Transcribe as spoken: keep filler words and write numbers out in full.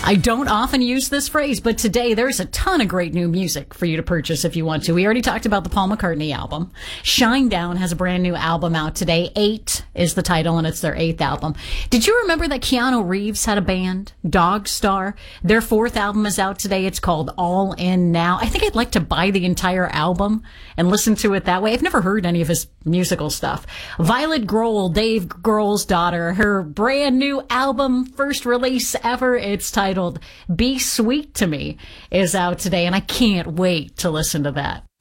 I don't often use this phrase, but today there's a ton of great new music for you to purchase if you want to. We already talked about the Paul McCartney album. Shinedown has a brand new album out today. Eight is the title, and it's their eighth album. Did you remember that Keanu Reeves had a band, Dog Star? Their fourth album is out today. It's called All In Now. I think I'd like to buy the entire album and listen to it that way. I've never heard any of his musical stuff. Violet Grohl, Dave Grohl's daughter, her brand new album, first release ever. It's titled Be Sweet to Me, is out today, and I can't wait to listen to that.